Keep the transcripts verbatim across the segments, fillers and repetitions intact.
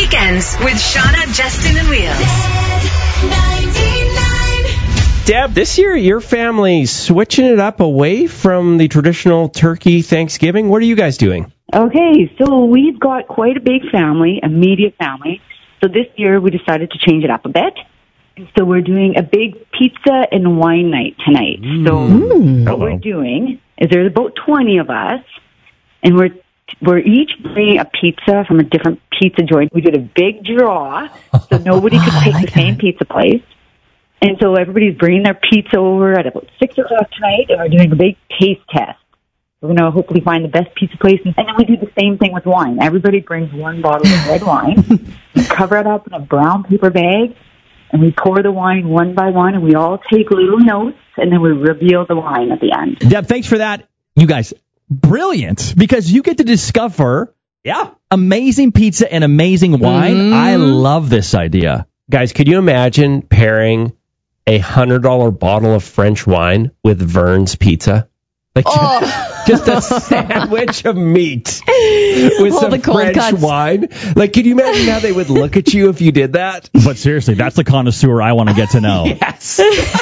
Weekends with Shauna, Justin, and Wheels. Deb, this year your family's switching it up away from the traditional turkey Thanksgiving. What are you guys doing? Okay, so we've got quite a big family, immediate family. So this year we decided to change it up a bit. So we're doing a big pizza and wine night tonight. Mm. So mm. what we're doing is there's about twenty of us, and we're we're each bringing a pizza from a different pizza joint. We did a big draw, so nobody could pick like the same that. pizza place. And so everybody's bringing their pizza over at about six o'clock tonight, and we're doing a big taste test. We're going to hopefully find the best pizza place. And then we do the same thing with wine. Everybody brings one bottle of red wine. We cover it up in a brown paper bag, and we pour the wine one by one, and we all take little notes, and then we reveal the wine at the end. Deb, thanks for that. You guys, brilliant, because you get to discover yeah, amazing pizza and amazing wine. Mm. I love this idea. Guys, could you imagine pairing a one hundred dollars bottle of French wine with Vern's Pizza? Like oh. just a sandwich of meat with All some French cuts. wine. Like, can you imagine how they would look at you if you did that? But seriously, that's the connoisseur I want to get to know. Yes.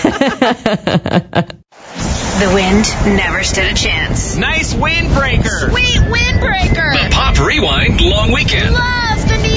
The wind never stood a chance. Nice windbreaker. Sweet windbreaker. The Pop Rewind Long Weekend. Love the